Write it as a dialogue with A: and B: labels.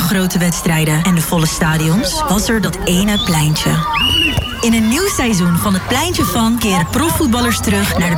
A: grote wedstrijden en de volle stadions was er dat ene pleintje. In een nieuw seizoen van het Pleintje van keren profvoetballers terug naar de